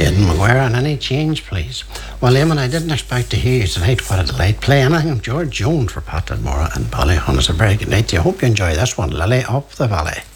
Aidan Maguire, and any change, please. Well, Eamon, I didn't expect to hear you tonight. What a delight. Play anything of George Jones for Patrick Mora and Ballyhon. It's a very good night. I hope you enjoy this one. Lily up the valley.